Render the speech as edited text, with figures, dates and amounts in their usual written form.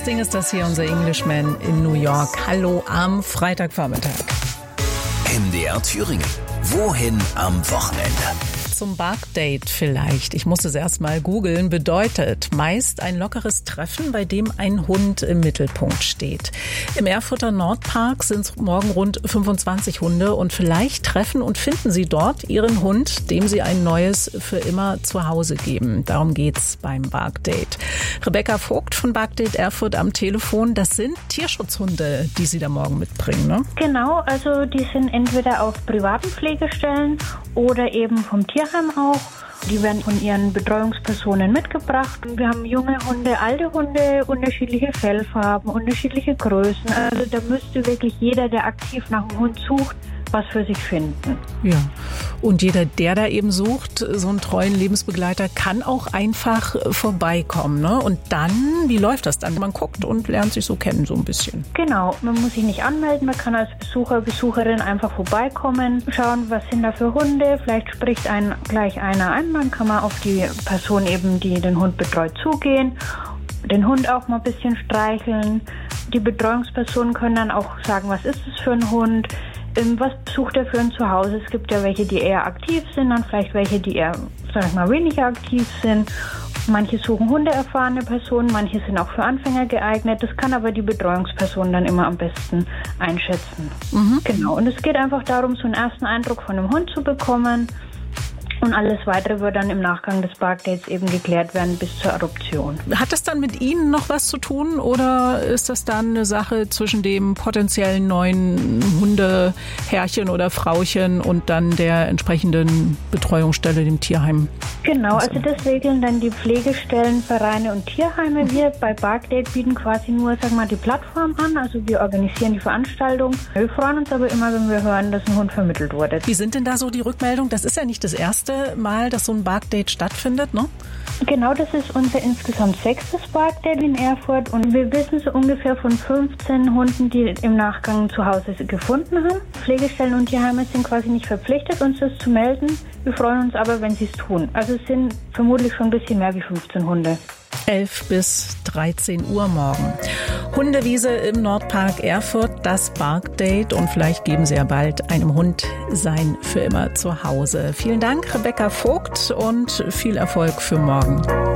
Sting ist das hier, unser Englishman in New York. Hallo am Freitagvormittag. MDR Thüringen. Wohin am Wochenende? Zum Barkdate vielleicht. Ich muss es erst mal googeln. Bedeutet meist ein lockeres Treffen, bei dem ein Hund im Mittelpunkt steht. Im Erfurter Nordpark sind morgen rund 25 Hunde und vielleicht treffen und finden Sie dort Ihren Hund, dem Sie ein neues für immer Zuhause geben. Darum geht's beim Barkdate. Rebecca Vogt von Barkdate Erfurt am Telefon. Das sind Tierschutzhunde, die Sie da morgen mitbringen, ne? Genau, also die sind entweder auf privaten Pflegestellen oder eben vom Tierheim auch. Die werden von ihren Betreuungspersonen mitgebracht. Wir haben junge Hunde, alte Hunde, unterschiedliche Fellfarben, unterschiedliche Größen. Also da müsste wirklich jeder, der aktiv nach einem Hund sucht, was für sich finden. Ja, und jeder, der da eben sucht, so einen treuen Lebensbegleiter, kann auch einfach vorbeikommen, ne? Und dann, wie läuft das dann? Man guckt und lernt sich so kennen, so ein bisschen. Genau, man muss sich nicht anmelden, man kann als Besucher, Besucherin einfach vorbeikommen, schauen, was sind da für Hunde, vielleicht spricht einen gleich einer an, dann kann man auf die Person eben, die den Hund betreut, zugehen, den Hund auch mal ein bisschen streicheln. Die Betreuungspersonen können dann auch sagen, was ist es für ein Hund, was sucht er für ein Zuhause? Es gibt ja welche, die eher aktiv sind, dann vielleicht welche, die eher, sag ich mal, weniger aktiv sind. Manche suchen hundeerfahrene Personen, manche sind auch für Anfänger geeignet. Das kann aber die Betreuungsperson dann immer am besten einschätzen. Genau, und es geht einfach darum, so einen ersten Eindruck von einem Hund zu bekommen. Und alles Weitere wird dann im Nachgang des Barkdates eben geklärt werden bis zur Adoption. Hat das dann mit Ihnen noch was zu tun oder ist das dann eine Sache zwischen dem potenziellen neuen Hundeherrchen oder Frauchen und dann der entsprechenden Betreuungsstelle, dem Tierheim? Genau, also das regeln dann die Pflegestellen, Vereine und Tierheime. Wir bei Barkdate bieten quasi nur, die Plattform an. Also wir organisieren die Veranstaltung. Wir freuen uns aber immer, wenn wir hören, dass ein Hund vermittelt wurde. Wie sind denn da so die Rückmeldungen? Das ist ja nicht das erste Mal, dass so ein Barkdate stattfindet, ne? Genau, das ist unser insgesamt 6. Barkdate in Erfurt und wir wissen so ungefähr von 15 Hunden, die im Nachgang zu Hause gefunden haben. Pflegestellen und Tierheime sind quasi nicht verpflichtet, uns das zu melden. Wir freuen uns aber, wenn sie es tun. Also es sind vermutlich schon ein bisschen mehr wie 15 Hunde. 11 bis 13 Uhr morgen. Hundewiese im Nordpark Erfurt, das Barkdate und vielleicht geben Sie ja bald einem Hund sein für immer Zuhause. Vielen Dank, Rebecca Vogt, und viel Erfolg für morgen.